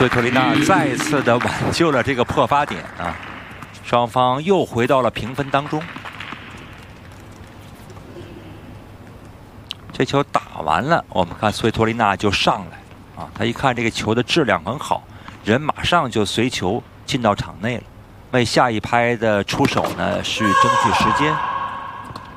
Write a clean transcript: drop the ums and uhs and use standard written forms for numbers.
斯维托利娜再次的挽救了这个破发点啊，双方又回到了平分当中。这球打完了，我们看斯维托利娜就上来啊，他一看这个球的质量很好，人马上就随球进到场内了，为下一拍的出手呢是争取时间。